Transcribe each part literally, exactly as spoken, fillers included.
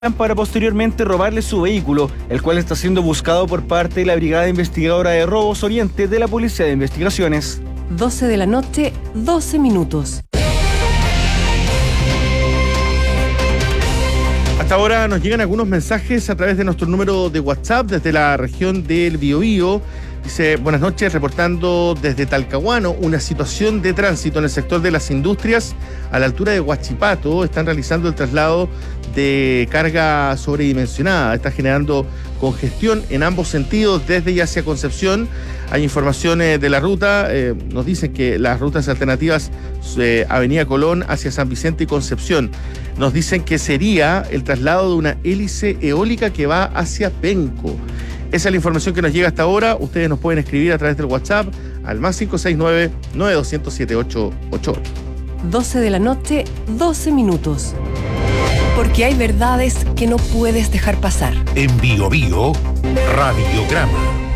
para posteriormente robarle su vehículo, el cual está siendo buscado por parte de la Brigada Investigadora de Robos Oriente de la Policía de Investigaciones. doce de la noche, doce minutos. Hasta ahora nos llegan algunos mensajes a través de nuestro número de WhatsApp desde la región del Biobío. Dice, buenas noches, reportando desde Talcahuano una situación de tránsito en el sector de las industrias a la altura de Huachipato. Están realizando el traslado de carga sobredimensionada. Está generando congestión en ambos sentidos, desde y hacia Concepción. Hay informaciones de la ruta. Eh, nos dicen que las rutas alternativas, eh, Avenida Colón hacia San Vicente y Concepción. Nos dicen que sería el traslado de una hélice eólica que va hacia Penco. Esa es la información que nos llega hasta ahora. Ustedes nos pueden escribir a través del WhatsApp al más cinco seis nueve, nueve dos cero cero, siete ocho ocho ocho. doce de la noche, doce minutos. Porque hay verdades que no puedes dejar pasar. En Bio Bio, Radiograma.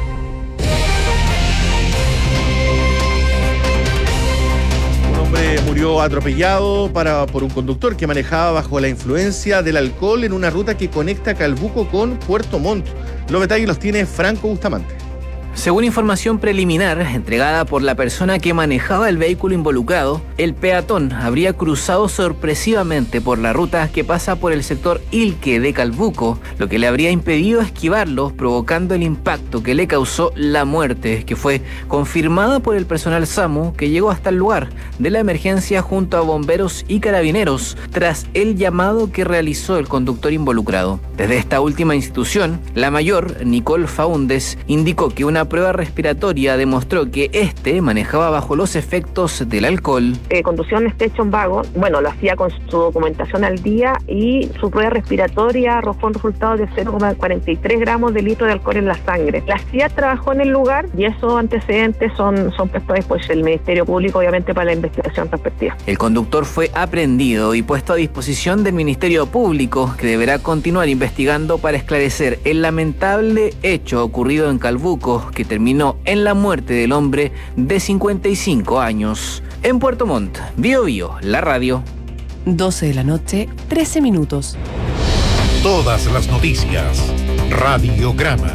Un hombre murió atropellado para, por un conductor que manejaba bajo la influencia del alcohol en una ruta que conecta Calbuco con Puerto Montt. Los detalles los tiene Franco Bustamante. Según información preliminar entregada por la persona que manejaba el vehículo involucrado, el peatón habría cruzado sorpresivamente por la ruta que pasa por el sector Ilque de Calbuco, lo que le habría impedido esquivarlo, provocando el impacto que le causó la muerte, que fue confirmada por el personal SAMU que llegó hasta el lugar de la emergencia junto a bomberos y carabineros, tras el llamado que realizó el conductor involucrado. Desde esta última institución, la mayor, Nicole Faúndez, indicó que una prueba respiratoria demostró que este manejaba bajo los efectos del alcohol. Eh, conducía un station vago, bueno, lo hacía con su documentación al día y su prueba respiratoria arrojó un resultado de cero coma cuarenta y tres gramos de litro de alcohol en la sangre. La C I A trabajó en el lugar y esos antecedentes son, son puestos después el Ministerio Público, obviamente, para la investigación respectiva. El conductor fue aprehendido y puesto a disposición del Ministerio Público, que deberá continuar investigando para esclarecer el lamentable hecho ocurrido en Calbuco, que terminó en la muerte del hombre de cincuenta y cinco años. En Puerto Montt, Bio Bio, la radio. doce de la noche, trece minutos. Todas las noticias. Radiograma.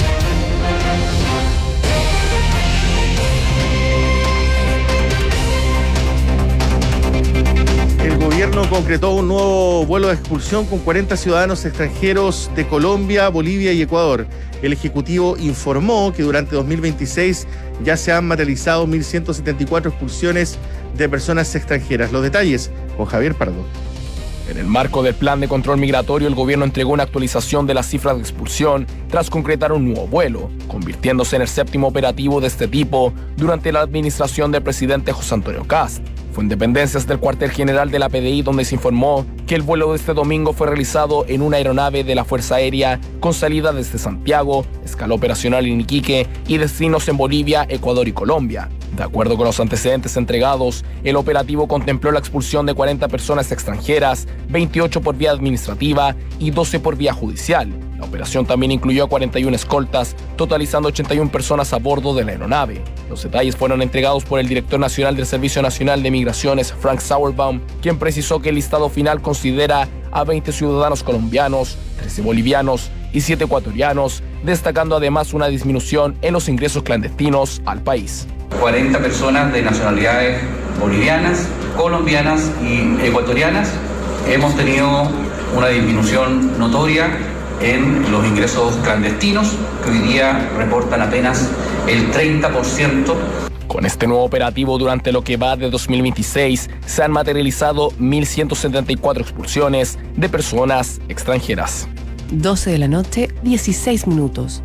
El gobierno concretó un nuevo vuelo de expulsión con cuarenta ciudadanos extranjeros de Colombia, Bolivia y Ecuador. El Ejecutivo informó que durante dos mil veintiséis ya se han materializado mil ciento setenta y cuatro expulsiones de personas extranjeras. Los detalles con Javier Pardo. En el marco del plan de control migratorio, el gobierno entregó una actualización de las cifras de expulsión tras concretar un nuevo vuelo, convirtiéndose en el séptimo operativo de este tipo durante la administración del presidente José Antonio Kast. Fue en dependencias del cuartel general de la P D I donde se informó que el vuelo de este domingo fue realizado en una aeronave de la Fuerza Aérea con salida desde Santiago, escala operacional en Iquique y destinos en Bolivia, Ecuador y Colombia. De acuerdo con los antecedentes entregados, el operativo contempló la expulsión de cuarenta personas extranjeras, veintiocho por vía administrativa y doce por vía judicial. La operación también incluyó a cuarenta y una escoltas, totalizando ochenta y una personas a bordo de la aeronave. Los detalles fueron entregados por el director nacional del Servicio Nacional de Migraciones, Frank Sauerbaum, quien precisó que el listado final considera a veinte ciudadanos colombianos, trece bolivianos y siete ecuatorianos, destacando además una disminución en los ingresos clandestinos al país. cuarenta personas de nacionalidades bolivianas, colombianas y ecuatorianas. Hemos tenido una disminución notoria en los ingresos clandestinos, que hoy día reportan apenas el treinta por ciento. Con este nuevo operativo, durante lo que va de dos mil veintiséis, se han materializado mil ciento setenta y cuatro expulsiones de personas extranjeras. doce de la noche, dieciséis minutos.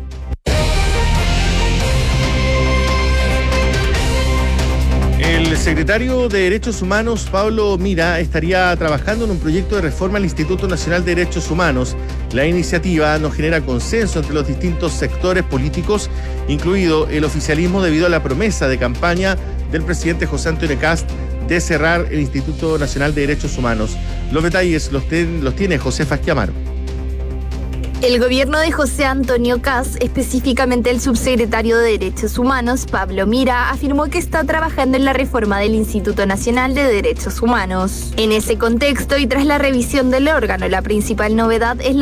El secretario de Derechos Humanos, Pablo Mira, estaría trabajando en un proyecto de reforma al Instituto Nacional de Derechos Humanos. La iniciativa no genera consenso entre los distintos sectores políticos, incluido el oficialismo, debido a la promesa de campaña del presidente José Antonio Kast de cerrar el Instituto Nacional de Derechos Humanos. Los detalles los, ten, los tiene José Fasquiamaro. El gobierno de José Antonio Kast, específicamente el subsecretario de Derechos Humanos, Pablo Mira, afirmó que está trabajando en la reforma del Instituto Nacional de Derechos Humanos. En ese contexto y tras la revisión del órgano, la principal novedad es la